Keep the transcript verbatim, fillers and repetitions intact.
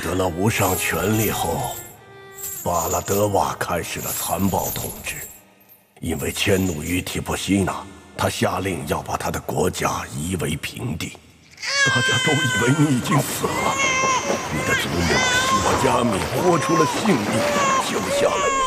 得了无上权力后，巴拉德瓦开始了残暴统治。因为迁怒于提婆西娜，他下令要把他的国家夷为平地。大家都以为你已经死了，你的祖母西瓦加米豁出了性命，救下了你。